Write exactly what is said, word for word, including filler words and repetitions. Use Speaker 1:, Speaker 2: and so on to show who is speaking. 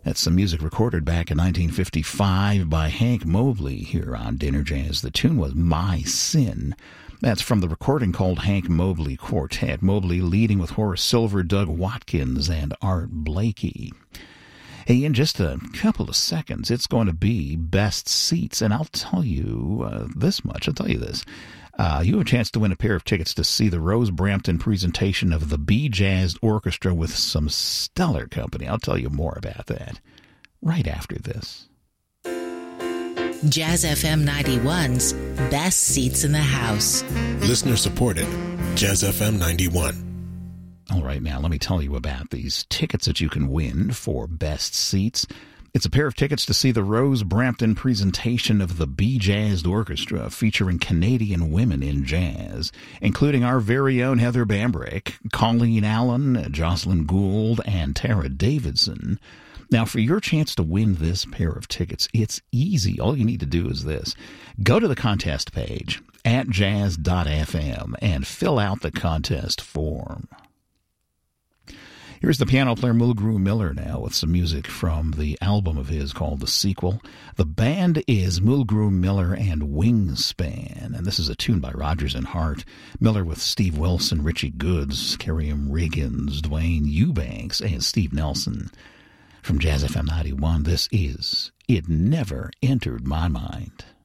Speaker 1: That's some music recorded back in nineteen fifty-five by Hank Mobley here on Dinner Jazz. The tune was My Sin. That's from the recording called Hank Mobley Quartet. Mobley leading with Horace Silver, Doug Watkins, and Art Blakey. Hey, in just a couple of seconds, it's going to be Best Seats, and I'll tell you uh, this much. I'll tell you this. Uh, you have a chance to win a pair of tickets to see the Rose Brampton presentation of the B-Jazz Orchestra with some stellar company. I'll tell you more about that right after this.
Speaker 2: Jazz F M ninety-one's Best Seats in the House.
Speaker 3: Listener supported. Jazz F M ninety-one.
Speaker 1: All right, now let me tell you about these tickets that you can win for Best Seats. It's a pair of tickets to see the Rose Brampton presentation of the B-Jazz Orchestra featuring Canadian women in jazz, including our very own Heather Bambrick, Colleen Allen, Jocelyn Gould, and Tara Davidson. Now, for your chance to win this pair of tickets, it's easy. All you need to do is this. Go to the contest page at jazz dot f m and fill out the contest form. Here's the piano player Mulgrew Miller now with some music from the album of his called The Sequel. The band is Mulgrew Miller and Wingspan, and this is a tune by Rodgers and Hart. Miller with Steve Wilson, Richie Goods, Kerriam Riggins, Dwayne Eubanks, and Steve Nelson. From Jazz F M ninety-one, this is It Never Entered My Mind.